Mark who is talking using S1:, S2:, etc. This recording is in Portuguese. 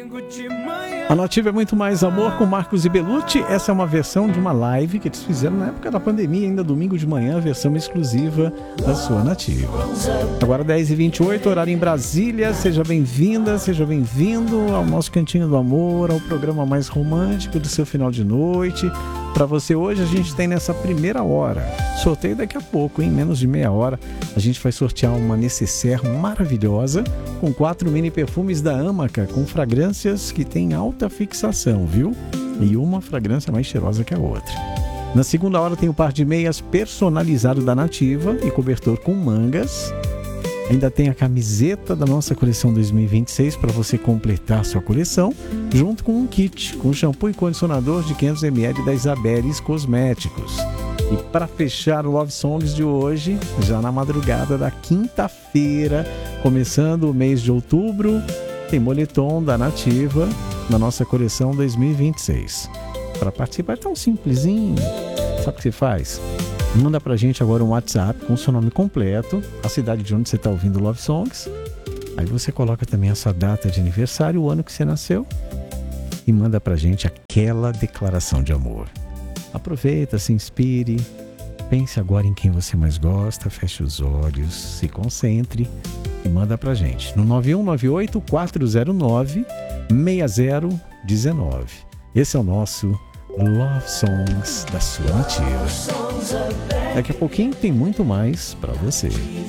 S1: A Nativa é muito mais amor com Marcos e Belucci. Essa é uma versão de uma live que eles fizeram na época da pandemia, ainda domingo de manhã, versão exclusiva da sua Nativa. Agora 10h28, horário em Brasília. Seja bem-vinda, seja bem-vindo ao nosso Cantinho do Amor, ao programa mais romântico do seu final de noite. Para você hoje, a gente tem nessa primeira hora, sorteio daqui a pouco, em menos de meia hora, a gente vai sortear uma necessaire maravilhosa com 4 mini perfumes da Amaca, com fragrâncias que têm alta fixação, viu? E uma fragrância mais cheirosa que a outra. Na segunda hora tem o par de meias personalizado da Nativa e cobertor com mangas. Ainda tem a camiseta da nossa coleção 2026 para você completar sua coleção, junto com um kit com shampoo e condicionador de 500 ml da Isabeles Cosméticos. E para fechar o Love Songs de hoje, já na madrugada da quinta-feira, começando o mês de outubro, tem moletom da Nativa na nossa coleção 2026. Para participar é tão simplesinho. Sabe o que você faz? Manda pra gente agora um WhatsApp com seu nome completo, a cidade de onde você está ouvindo Love Songs. Aí você coloca também a sua data de aniversário, o ano que você nasceu, e manda pra gente aquela declaração de amor. Aproveita, se inspire, pense agora em quem você mais gosta, feche os olhos, se concentre e manda pra gente no 9198-409-6019. Esse é o nosso Love Songs da sua Nativa. Daqui a pouquinho tem muito mais pra você.